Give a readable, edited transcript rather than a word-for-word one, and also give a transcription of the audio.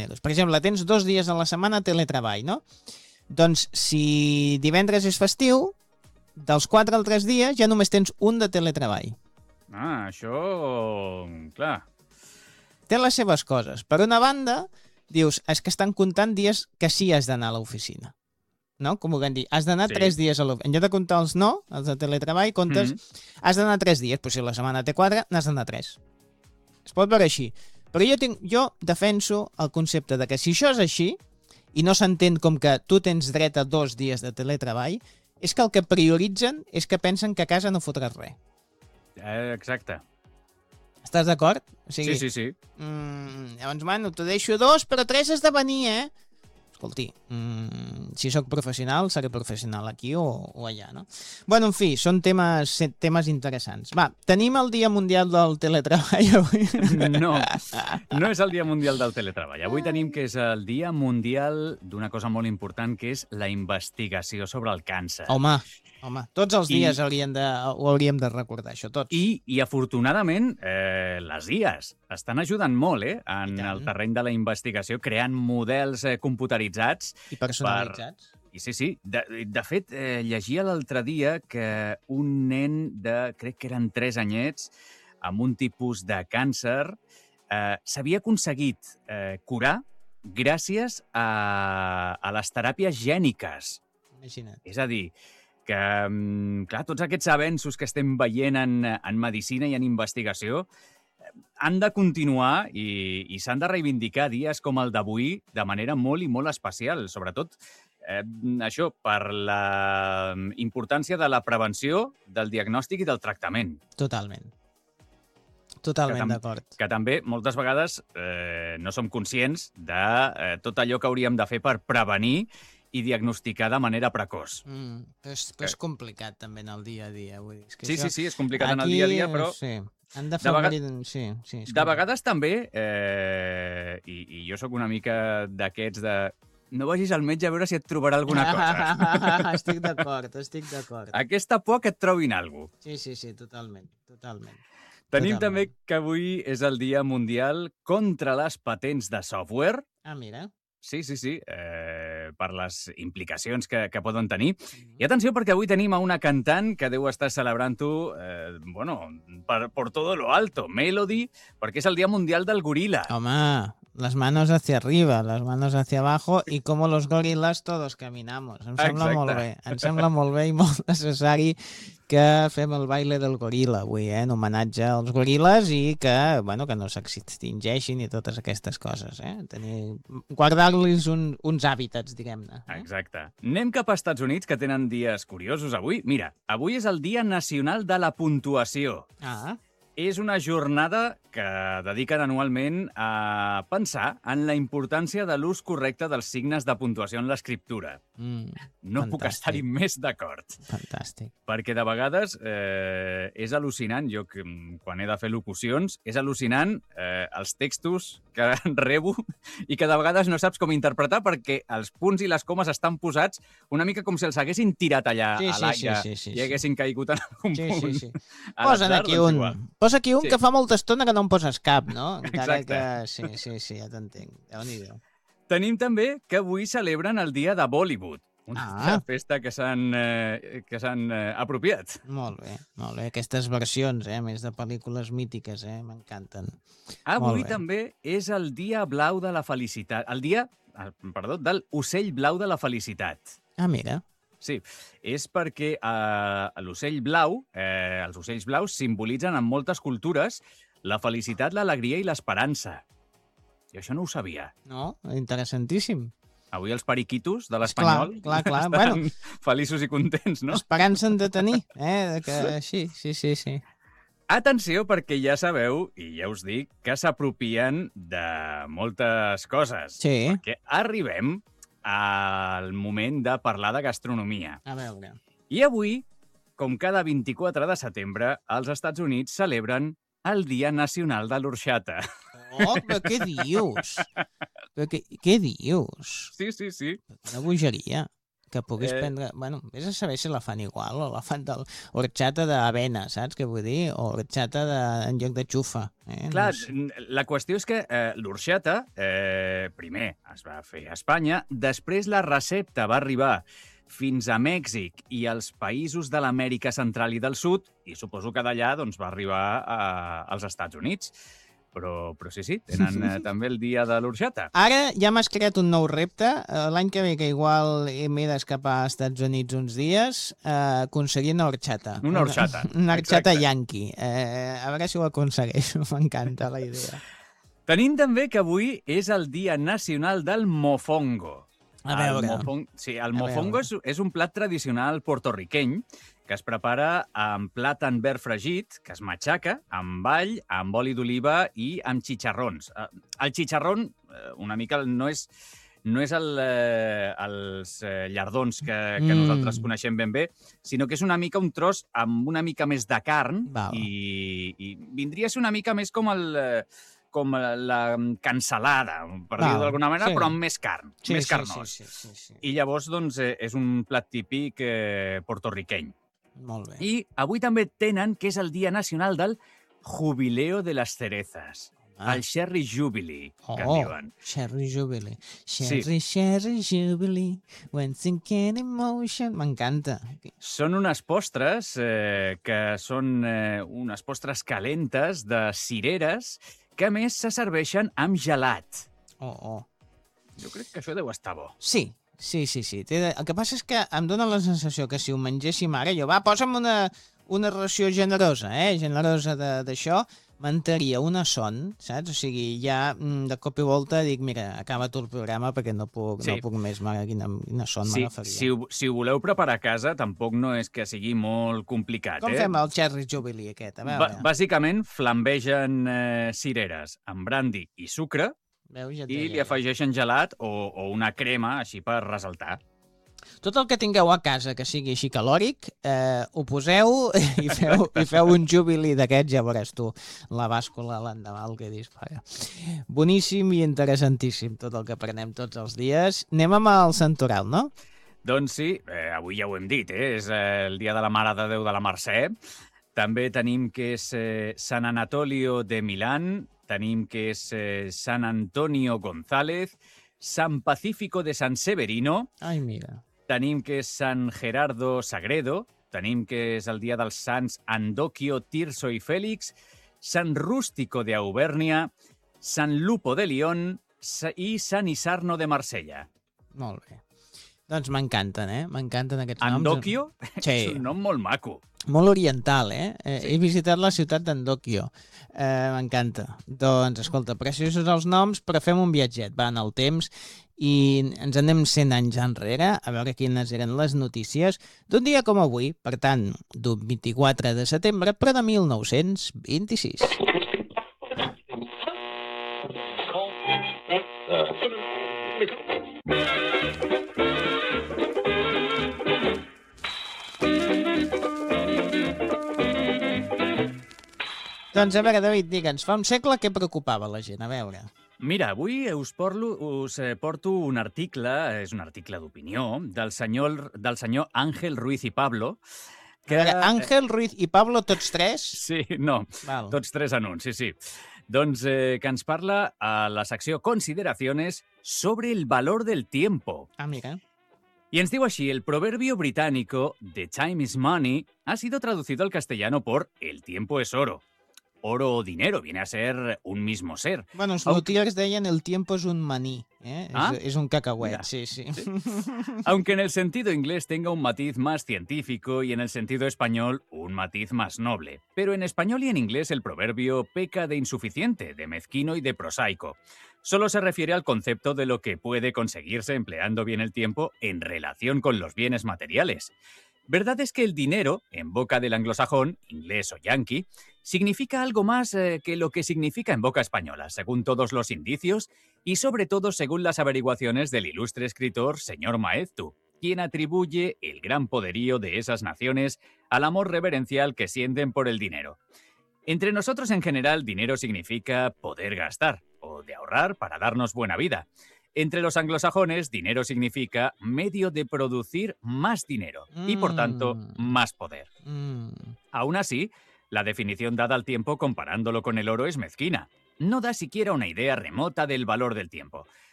compañeros. Per exemple, tens 2 dies a la setmana teletreball, no? Doncs si divendres és festiu, dels 4 al 3 dies ja només tens un de teletreball. Això... Clar. Té les seves coses. Per una banda, dius, és que estan comptant dies que sí has d'anar a l'oficina. No? Com ho vam dir, has d'anar 3 dies a l'oficina. En lloc de comptar els no, els de teletreball, comptes, has d'anar 3 dies. Però si la setmana té 4, n'has d'anar 3. Es pot veure així. Però jo defenso el concepte de que si això és així, i no s'entén com que tu tens dret a 2 dies de teletreball, és que el que prioritzen és que pensen que a casa no fotràs res. Exacte. Estàs d'acord? O sigui, sí. Llavors, bueno, t'ho deixo 2, però 3 has de venir, Escolti, si sóc professional, seré professional aquí o allà, no? Bueno, en fi, són temes interessants. Va, tenim el Dia Mundial del Teletreball avui? No és el Dia Mundial del Teletreball. Avui tenim que és el Dia Mundial d'una cosa molt important, que és la investigació sobre el càncer. Home, tots els dies ho hauríem de recordar, això, tots. I afortunadament, les IAs estan ajudant molt en el terreny de la investigació, creant models computeritzats. I personalitzats. Sí. De fet, llegia l'altre dia que un nen de, crec que eren 3 anyets, amb un tipus de càncer, s'havia aconseguit curar gràcies a les teràpies gèniques. Imagina't. És a dir, que, clar, tots aquests avenços que estem veient en medicina i en investigació han de continuar i s'han de reivindicar dies com el d'avui de manera molt i molt especial, sobretot això, per la importància de la prevenció, del diagnòstic i del tractament. Totalment d'acord. Que també, moltes vegades, no som conscients de tot allò que hauríem de fer per prevenir i diagnosticar de manera precoç. Però és complicat també en el dia a dia. Vull dir, és que sí, és complicat en el dia a dia, però... Sí. Han de fer de vegades també, i jo sóc una mica d'aquests de... No vagis al metge a veure si et trobarà alguna cosa. Estic d'acord. Aquesta por que et trobin alguna cosa. Sí, totalment. Tenim també que avui és el Dia Mundial contra les patents de software. Mira. Sí, per les implicacions que poden tenir. I atenció, perquè avui tenim a una cantant que deu estar celebrant-ho, por todo lo alto, Melody, perquè és el Dia Mundial del Gorila. Home, las manos hacia arriba, las manos hacia abajo, y como los gorilas todos caminamos. Em sembla molt bé i molt necessari que fem el baile del gorila avui, en homenatge als goriles i que no s'extingeixin i totes aquestes coses. Guardar-los uns hàbitats, diguem-ne. Exacte. Anem cap als Estats Units, que tenen dies curiosos avui. Mira, avui és el Dia Nacional de la Puntuació. És una jornada que dediquen anualment a pensar en la importància de l'ús correcte dels signes de puntuació en l'escriptura. No puc estar-hi més d'acord. Fantàstic. Perquè de vegades és al·lucinant, jo quan he de fer locucions, és al·lucinant els textos que rebo i que de vegades no saps com interpretar perquè els punts i les comes estan posats una mica com si els haguessin tirat allà a l'aire i haguessin caigut en algun punt. Posa aquí un que fa molta estona que no em poses cap, no? Exacte. Sí, ja t'entenc. Déu-n'hi-do. Tenim també que avui celebren el dia de Bollywood, una festa que s'han apropiat. Molt bé. Aquestes versions, més de pel·lícules mítiques, m'encanten. Avui també és el dia blau de la felicitat. El dia, del ocell blau de la felicitat. Mira. Sí, és perquè l'ocell blau, els ocells blaus simbolitzen en moltes cultures la felicitat, l'alegria i l'esperança. Jo això no ho sabia. No, interessantíssim. Avui els periquitos de l'espanyol estan feliços i contents, no? Esperança han de tenir, Sí. Atenció, perquè ja sabeu, i ja us dic, que s'apropien de moltes coses. Sí. Perquè arribem al moment de parlar de gastronomia. A veure. I avui, com cada 24 de setembre, als Estats Units celebren el Dia Nacional de l'Orxata. Però què dius? Què dius? Sí. Una bogeria. que puguis prendre... Bueno, vés a saber si la fan igual o la fan horchata d'avena, saps què vull dir? O horchata en lloc de xufa. Clar, No sé. la qüestió és que l'orxata, primer es va fer a Espanya, després la recepta va arribar fins a Mèxic i als països de l'Amèrica Central i del Sud, i suposo que d'allà doncs, va arribar als Estats Units. Però sí, tenen també el dia de l'orxata. Ara ja m'has creat un nou repte. L'any que ve, que igual m'he d'escapar als Estats Units uns dies, aconseguir una horchata. Una horchata. Una horchata exacte. yankee. A veure si ho aconsegueixo. M'encanta la idea. Tenim també que avui és el Dia Nacional del Mofongo. A veure. El mofongo és un plat tradicional portorriqueny que es prepara amb plàtan verd fregit, que es matxaca amb all, amb oli d'oliva i amb xitxarrons. El xitxarron, una mica, no és els llardons que nosaltres coneixem ben bé, sinó que és una mica un tros amb una mica més de carn i vindria a ser una mica més com la cansalada, per dir-ho d'alguna manera, però amb més carn, més carnós. Sí. I llavors doncs, és un plat típic portorriqueny. Molt bé. I avui també tenen que és el Dia Nacional del Jubileo de les Cerezas. El Cherry Jubilee, que en diuen. Cherry Jubilee. Cherry Jubilee. When thinking emotion. M'encanta. Són unes postres que són unes postres calentes de cireres que a més se serveixen amb gelat. Jo crec que això deu estar bo. Sí. El que passa és que em dóna la sensació que si ho mengéssim ara, posa'm una ració generosa, generosa d'això, m'entreria una son, saps? O sigui, ja de cop i volta dic, mira, acaba tu el programa perquè no puc més, mare, quina son m'agafaria. Si ho voleu preparar a casa, tampoc no és que sigui molt complicat. Com fem el Cherry Jubilee aquest? A veure. Bàsicament, flambegen cireres amb brandy i sucre, i li afegeixen gelat o una crema, així per ressaltar. Tot el que tingueu a casa que sigui així calòric, ho poseu i feu un jubilí d'aquests, ja veuràs tu la bàscula l'endemà, el que dispara. Boníssim i interessantíssim tot el que prenem tots els dies. Anem amb el santoral, no? Doncs sí, avui ja ho hem dit, és el dia de la Mare de Déu de la Mercè. També tenim que és Sant Anatolio de Milán, tenim que és Sant Antonio González, Sant Pacífico de San Severino. Ai, mira. Tenim que és Sant Gerardo Sagredo, tenim que és el dia dels Sants Andoquio, Tirso i Fèlix, Sant Rústico de Aubèrnia, Sant Lupo de Lión i Sant Isarno de Marsella. Molt bé. Doncs m'encanten, M'encanten aquests noms. Andoquio? Sí. És un nom molt maco. Molt oriental, He visitat la ciutat d'Andoquio. M'encanta. Doncs, escolta, preciosos els noms, però fem un viatget, en el temps, i ens anem 100 anys enrere, a veure quines eren les notícies d'un dia com avui, per tant, d'un 24 de setembre, però de 1926. Doncs a veure, David, digue'ns, fa un segle què preocupava la gent? A veure. Mira, avui us porto un article, és un article d'opinió, del senyor Ángel Ruiz i Pablo. Ángel, Ruiz i Pablo, tots tres? Sí, no, tots tres en un, sí. Doncs que ens parla a la secció Consideraciones sobre el valor del tiempo. Ah, mira. Y ens diu així, el proverbio británico "The time is money" ha sido traducido al castellano por "el tiempo es oro". Oro o dinero viene a ser un mismo ser. Bueno, els lutiers deien el tiempo es un maní, es un cacahuet, Mira. sí. Aunque en el sentido inglés tenga un matiz más científico y en el sentido español un matiz más noble. Pero en español y en inglés el proverbio peca de insuficiente, de mezquino y de prosaico. Solo se refiere al concepto de lo que puede conseguirse empleando bien el tiempo en relación con los bienes materiales. Verdad es que el dinero, en boca del anglosajón, inglés o yanqui, significa algo más que lo que significa en boca española, según todos los indicios y sobre todo según las averiguaciones del ilustre escritor señor Maeztu, quien atribuye el gran poderío de esas naciones al amor reverencial que sienten por el dinero. Entre nosotros en general, dinero significa poder gastar o de ahorrar para darnos buena vida. Entre los anglosajones, dinero significa medio de producir más dinero y, por tanto, más poder. Aún así, la definición dada al tiempo comparándolo con el oro es mezquina. No da siquiera una idea remota del valor del tiempo.